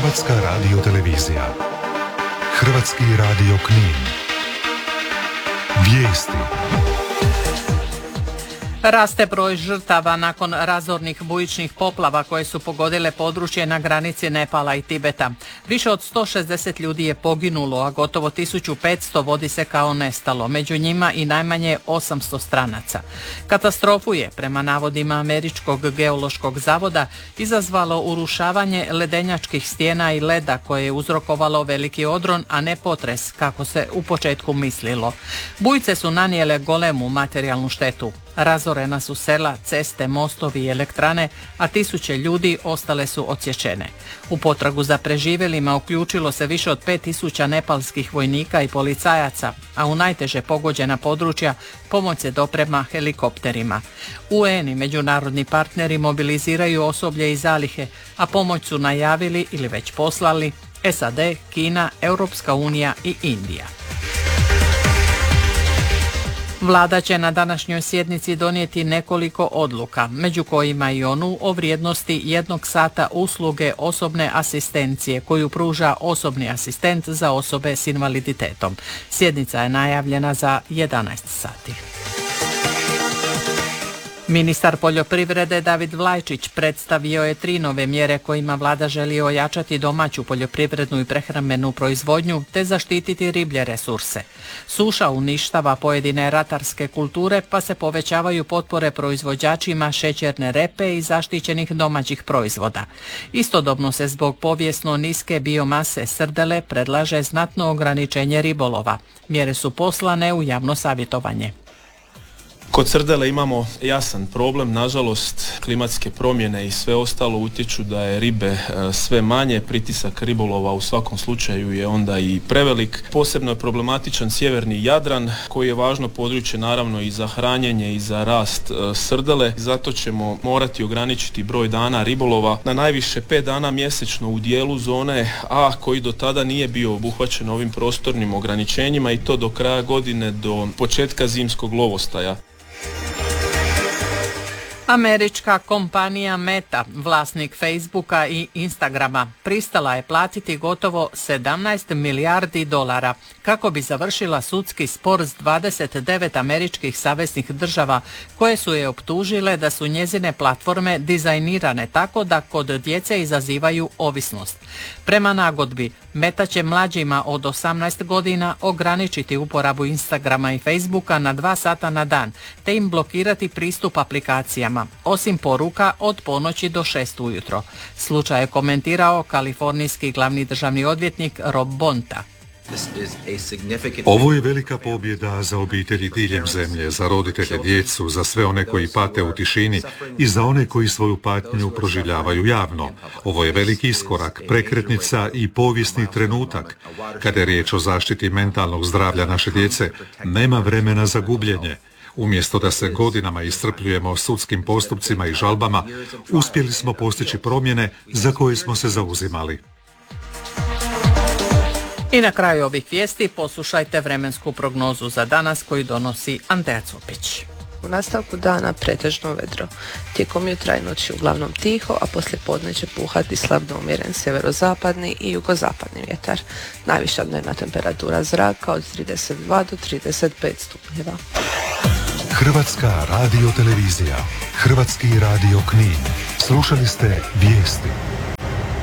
Hrvatska radiotelevizija. Hrvatski radio Knin. Vijesti. Raste broj žrtava nakon razornih bujičnih poplava koje su pogodile područje na granici Nepala i Tibeta. Više od 160 ljudi je poginulo, a gotovo 1500 vodi se kao nestalo, među njima i najmanje 800 stranaca. Katastrofu je, prema navodima Američkog geološkog zavoda, izazvalo urušavanje ledenjačkih stijena i leda koje je uzrokovalo veliki odron, a ne potres, kako se u početku mislilo. Bujice su nanijele golemu materijalnu štetu. Razorena su sela, ceste, mostovi i elektrane, a tisuće ljudi ostale su odsječene. U potragu za preživjelima uključilo se više od 5000 nepalskih vojnika i policajaca, a u najteže pogođena područja pomoć se doprema helikopterima. UN i međunarodni partneri mobiliziraju osoblje i zalihe, a pomoć su najavili ili već poslali SAD, Kina, Europska unija i Indija. Vlada će na današnjoj sjednici donijeti nekoliko odluka, među kojima i onu o vrijednosti 1 sata usluge osobne asistencije koju pruža osobni asistent za osobe s invaliditetom. Sjednica je najavljena za 11 sati. Ministar poljoprivrede David Vlajčić predstavio je 3 nove mjere kojima vlada želi ojačati domaću poljoprivrednu i prehrambenu proizvodnju te zaštititi riblje resurse. Suša uništava pojedine ratarske kulture pa se povećavaju potpore proizvođačima šećerne repe i zaštićenih domaćih proizvoda. Istodobno se zbog povijesno niske biomase srdele predlaže znatno ograničenje ribolova. Mjere su poslane u javno savjetovanje. Kod srdele imamo jasan problem, nažalost klimatske promjene i sve ostalo utječu da je ribe sve manje, pritisak ribolova u svakom slučaju je onda i prevelik. Posebno je problematičan sjeverni Jadran koji je važno područje naravno i za hranjenje i za rast srdele, zato ćemo morati ograničiti broj dana ribolova na najviše 5 dana mjesečno u dijelu zone A koji do tada nije bio obuhvaćen ovim prostornim ograničenjima i to do kraja godine, do početka zimskog lovostaja. Američka kompanija Meta, vlasnik Facebooka i Instagrama, pristala je platiti gotovo 17 milijardi dolara kako bi završila sudski spor s 29 američkih saveznih država koje su je optužile da su njezine platforme dizajnirane tako da kod djece izazivaju ovisnost. Prema nagodbi, Meta će mlađima od 18 godina ograničiti uporabu Instagrama i Facebooka na 2 sata na dan, te im blokirati pristup aplikacijama, osim poruka od ponoći do 6 ujutro. Slučaj je komentirao kalifornijski glavni državni odvjetnik Rob Bonta. Ovo je velika pobjeda za obitelji diljem zemlje, za roditelje, djecu, za sve one koji pate u tišini i za one koji svoju patnju proživljavaju javno. Ovo je veliki iskorak, prekretnica i povijesni trenutak. Kada je riječ o zaštiti mentalnog zdravlja naše djece, nema vremena za gubljenje. Umjesto da se godinama iscrpljujemo sudskim postupcima i žalbama, uspjeli smo postići promjene za koje smo se zauzimali. I na kraju ovih vijesti poslušajte vremensku prognozu za danas koju donosi Andreja Cupić. U nastavku dana pretežno vedro. Tijekom jutra i noći uglavnom tiho, a poslije podne će puhati slabno umjeren sjeverozapadni i jugozapadni vjetar. Najviša dnevna temperatura zraka od 32 do 35 stupnjeva. Hrvatska radiotelevizija. Hrvatski radio Knin. Slušali ste vijesti.